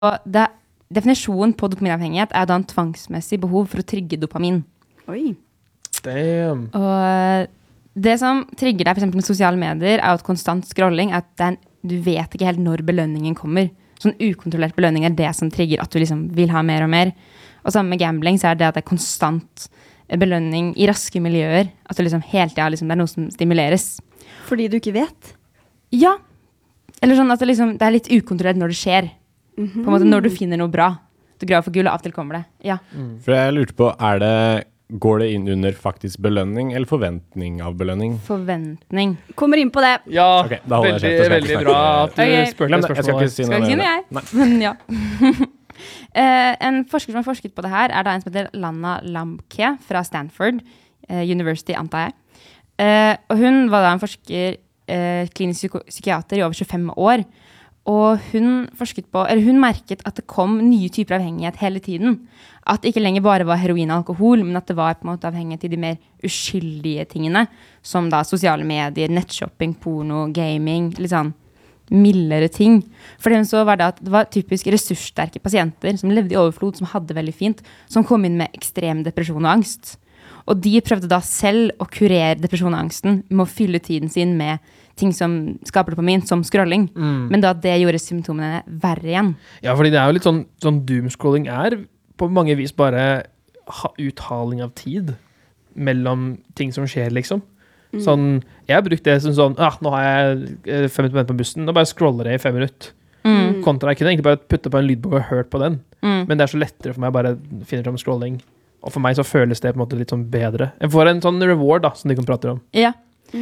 definisjonen på dopaminavhengighet da en tvangsmessig behov for å trigge dopamin. Oi. Damn. Og det som trigger deg for eksempel med sosiale medier at konstant scrolling, at du vet ikke helt når belønningen kommer. Sånn ukontrollert belønning det som trigger at du liksom vil ha mer og mer. Og sammen med gambling så det at det konstant belønning i raske miljøer. At du liksom helt liksom, det noe som stimuleres. Fordi du ikke vet? Ja. Eller sånn at det litt ukontrollert når det skjer. På en måte når du finner noe bra. Du graver for gull, og av og til kommer det. Ja. For jeg lurte på, går det inn under faktisk belønning, eller forventning av belønning? Forventning. Kommer inn på det. Ja, okay, veldig bra at du spør det spørsmålet. Jeg skal ikke si noe om det. Men ja. En forsker som har forsket på det her da en som heter Lana Lamke fra Stanford University, antar jeg. Og hun var da en forsker, klinisk psykiater i over 25 år. Og hun merket at det kom nye typer avhengighet hele tiden. At det ikke lenger bare var heroin og alkohol, men at det var på en måte avhengighet til de mer uskyldige tingene, som da sosiale medier, nettshopping, porno, gaming, litt sånn mildere ting. For det så var det at det var typisk ressurssterke pasienter som levde i overflod, som hadde veldig fint, som kom inn med ekstrem depresjon og angst. Og de prøvde da selv å kurere depresjon og angsten med å fylle tiden sin med ting som skaper dopamin, som scrolling. Men da det gjorde symptomene verre igjen. Ja, fordi det jo litt sånn doomscrolling på mange vis bare uthaling av tid mellom ting som skjer, liksom. Sånn, jeg har brukt det som sånn, nå har jeg 5 minutter på bussen, nå bare scroller jeg i 5 minutter. Kontra, jeg kunne egentlig bare putte på en lydbok og hørt på den. Men det så lettere for meg å bare finne fram scrolling. Og for meg så føles det på en måte litt sånn bedre. Jeg får en sånn reward da, som de kan prate om. Ja.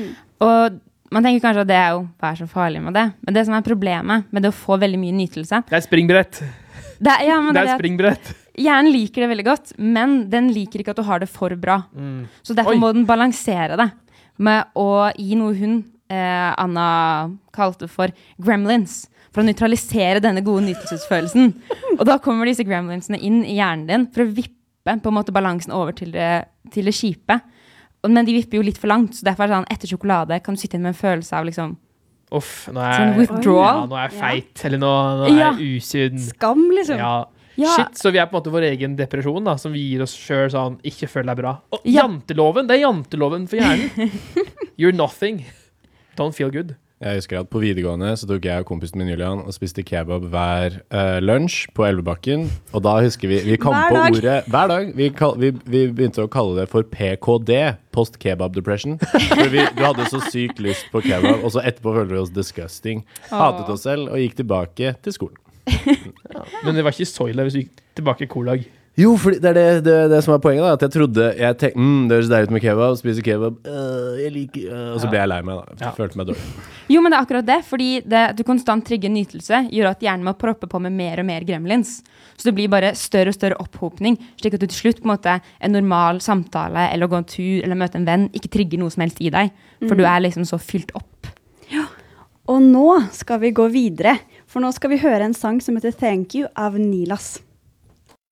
Og man tenker kanskje at det jo, hva så farlig med det? Men det som problemet med det å få veldig mye nytelse... Det springbrett. Det springbrett. Hjernen liker det veldig godt, men den liker ikke at du har det for bra. Så derfor må den balansere det med å gi noe hun, Anna, kalte for gremlins, for å neutralisere denne gode nytelsesfølelsen. Og da kommer disse gremlinsene inn i hjernen din for å vippe på en måte balansen over til det kjipe. Men de vipper jo litt for langt, så derfor sånn, etter sjokolade kan du sitte inn med en følelse av liksom nå sånn withdrawal. Nå jeg feit, eller nå jeg usunn. Skam, liksom. Ja. Shit, så vi på en måte vår egen depresjon da, som vi gir oss selv sånn, ikke føl deg bra. Og janteloven, det janteloven for hjernen. You're nothing. Don't feel good. Jeg husker at på videregående så tok jeg og kompisen min Julian og spiste kebab hver lunsj på Elvebakken. Og da husker vi kom på ordet hver dag. Vi begynte å kalle det for PKD, Post Kebab Depression. For du hadde så sykt lyst på kebab, og så etterpå følte vi oss disgusting. Hatet oss selv og gikk tilbake til skolen. Men det var ikke så ille hvis vi gikk tilbake i kolag. Jo, for det det som poenget da, at jeg tenkte, det høres deilig ut med kebab, spiser kebab, jeg liker, og så ble jeg lei meg da, jeg følte meg dårlig. Jo, men det akkurat det, fordi du konstant trigger nytelse, gjør at hjernen må proppe på med mer og mer gremlins. Så det blir bare større og større opphopning, slik at du til slutt på en måte en normal samtale, eller å gå en tur, eller møte en venn, ikke trigger noe som helst i deg, for du liksom så fylt opp. Ja, og nå skal vi gå videre, for nå skal vi høre en sang som heter Thank You av Nilas.